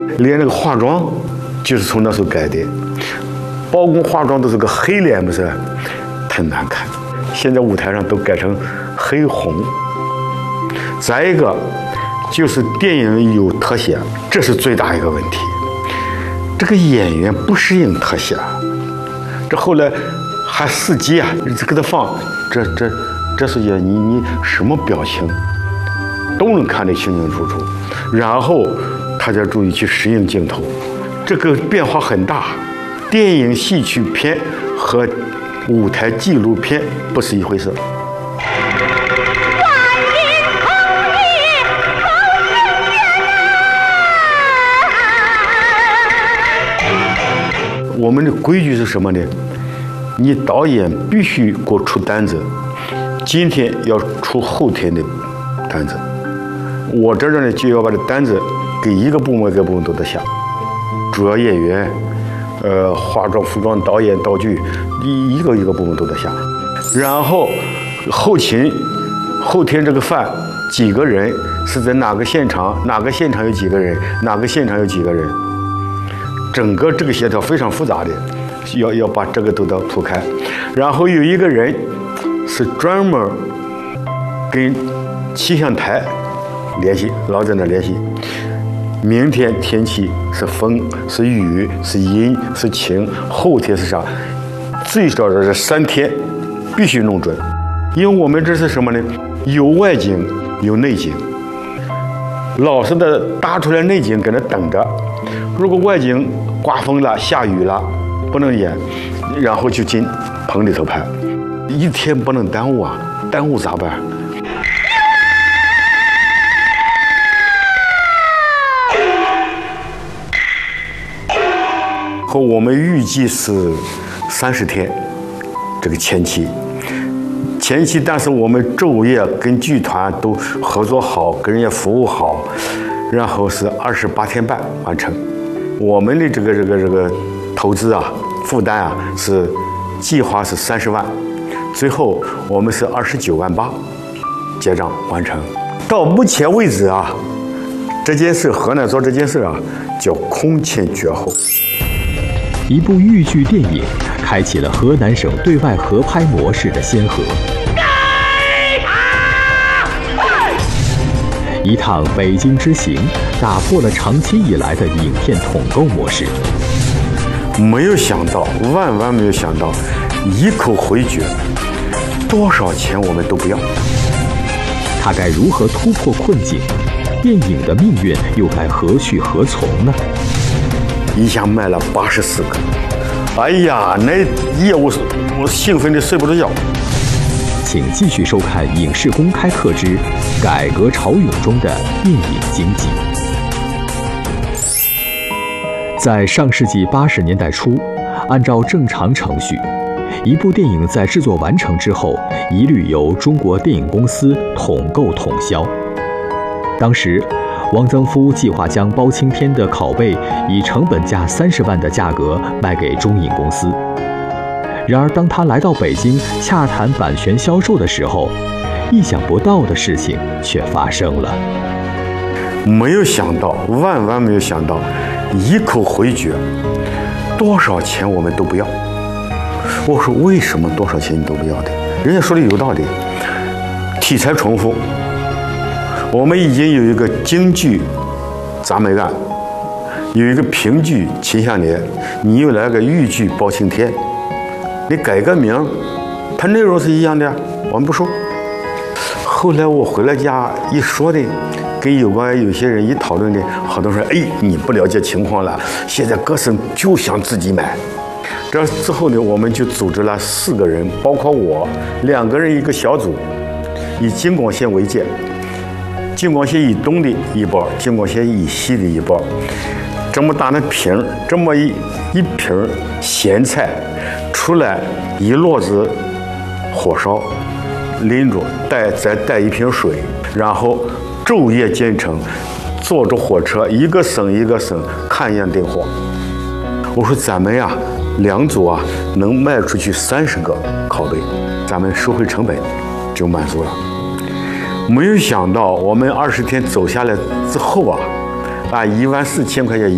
连那个化妆就是从那时候改的，包公化妆都是个黑脸，不是太难看。现在舞台上都改成黑红。再一个就是电影有特写，这是最大一个问题。这个演员不适应特写，这后来还司机啊，这给他放，这是你什么表情都能看得清清楚楚，然后他才注意去适应镜头，这个变化很大。电影戏曲片和舞台纪录片不是一回事。我们的规矩是什么呢？你导演必须给我出单子，今天要出后天的单子。我这呢就要把这单子给一个部门都得下，主要演员、化妆、服装、导演、道具，一个部门都得下。然后后勤，后天这个饭几个人是在哪个现场，哪个现场有几个人，哪个现场有几个人。整个这个协调非常复杂的，要把这个都要铺开，然后有一个人是专门跟气象台联系，老在那联系。明天天气是风是雨是阴是晴，后天是啥？最少的是3天必须弄准，因为我们这是什么呢？有外景有内景，老实的搭出来内景搁那等着。如果外景刮风了、下雨了，不能演，然后就进棚里头拍，一天不能耽误啊！耽误咋办？和我们预计是30天，这个前期，但是我们昼夜跟剧团都合作好，跟人家服务好，然后是28天半完成。我们的这个投资啊，负担啊是计划是30万，最后我们是29万8结账完成。到目前为止啊，这件事河南做这件事啊叫空前绝后。 一部豫剧电影开启了河南省对外合拍模式的先河。一趟北京之行打破了长期以来的影片统购模式。 没有想到，万没有想到，一口回绝，多少钱我们都不要。 他该如何突破困境？电影的命运又该何去何从呢？ 一下卖了84个，哎呀，那业务我兴奋的睡不着觉。 请继续收看《影视公开课之改革潮涌中的电影经济》。在上世纪80年代初，按照正常程序，一部电影在制作完成之后，一律由中国电影公司统购统销。当时，汪曾祜计划将包青天的拷贝以成本价30万的价格卖给中影公司。然而，当他来到北京洽谈版权销售的时候，意想不到的事情却发生了。 没有想到，万没有想到，一口回绝，多少钱我们都不要。我说为什么多少钱你都不要的？人家说的有道理，题材重复。我们已经有一个京剧铡美案，有一个评剧秦香莲，你又来个豫剧包青天。你改个名，它内容是一样的，我们不说。后来我回了家一说的，跟有些人一讨论的，好多人说：“哎，你不了解情况了，现在各省就想自己买。”这之后呢，我们就组织了4个人，包括我2个人一个小组，以京广线为界，京广线以东的一包，京广线以西的一包。这么大的瓶，这么一瓶咸菜。出来一摞子火烧，拎着再带一瓶水，然后昼夜兼程，坐着火车一个省一个省看样订货。我说咱们呀2组啊能卖出去30个拷贝，咱们收回成本就满足了。没有想到我们20天走下来之后啊，14000块钱